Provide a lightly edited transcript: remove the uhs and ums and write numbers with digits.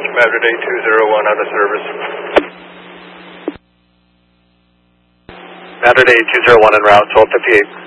Launch Saturday 201 out of service. Saturday 201 en route, 1258.